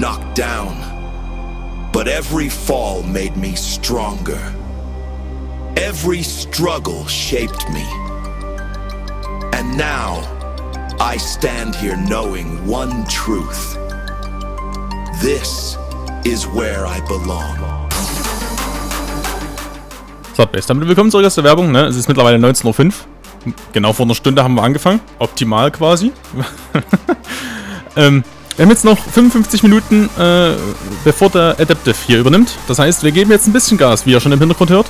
knocked down, but every fall made me stronger. Every struggle shaped me. And now, I stand here knowing one truth. This is where I belong. So, damit willkommen zurück aus der Werbung, ne? Es ist mittlerweile 19:05 Uhr. Genau vor einer Stunde haben wir angefangen. Optimal quasi. Wir haben jetzt noch 55 Minuten, bevor der Adaptive hier übernimmt. Das heißt, wir geben jetzt ein bisschen Gas, wie ihr schon im Hintergrund hört.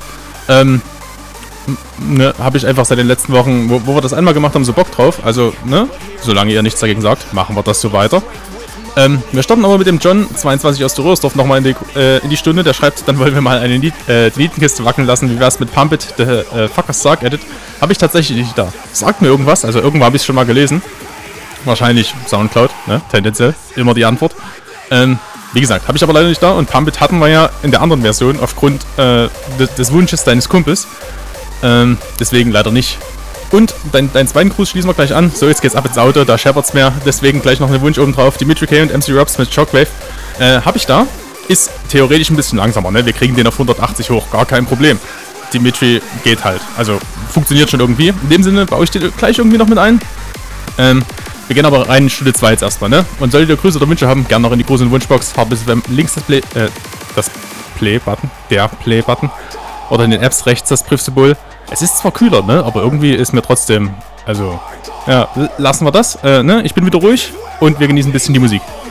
Ne, habe ich einfach seit den letzten Wochen, wo wir das einmal gemacht haben, so Bock drauf. Also, ne, solange ihr nichts dagegen sagt, machen wir das so weiter. Wir starten aber mit dem John 22 aus der Röhrsdorf nochmal in die Stunde. Der schreibt, dann wollen wir mal die Nietenkiste wackeln lassen. Wie wär's mit Pump It, the Fuckers Sark Edit? Habe ich tatsächlich nicht da. Sagt mir irgendwas, also irgendwo habe ich es schon mal gelesen. Wahrscheinlich Soundcloud, ne, tendenziell, immer die Antwort. Wie gesagt, habe ich aber leider nicht da. Und Pump It hatten wir ja in der anderen Version aufgrund des Wunsches deines Kumpels. Deswegen leider nicht. Und deinen zweiten Gruß schließen wir gleich an. So, jetzt geht's ab ins Auto, da scheppert's mehr. Deswegen gleich noch ein Wunsch oben drauf. Dimitri K. und MC Robs mit Shockwave. Habe ich da. Ist theoretisch ein bisschen langsamer, ne? Wir kriegen den auf 180 hoch, gar kein Problem. Dimitri geht halt. Also, funktioniert schon irgendwie. In dem Sinne baue ich den gleich irgendwie noch mit ein. Wir gehen aber rein in Stunde 2 jetzt erstmal, ne? Und solltet ihr Grüße oder Wünsche haben, gerne noch in die große Wunschbox. Fahrt bis links das Play-Button. Der Play-Button. Oder in den Apps rechts das Prüfsymbol. Es ist zwar kühler, ne? Aber irgendwie ist mir trotzdem. Also, ja, lassen wir das. Ne? Ich bin wieder ruhig und wir genießen ein bisschen die Musik.